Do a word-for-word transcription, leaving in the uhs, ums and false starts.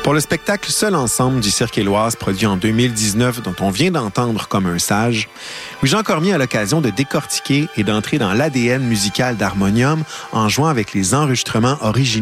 Pour le spectacle Seul ensemble du Cirque Éloise, produit en deux mille dix-neuf, dont on vient d'entendre Comme un sage, Louis-Jean Cormier a l'occasion de décortiquer et d'entrer dans l'A D N musical d'Harmonium en jouant avec les enregistrements originaux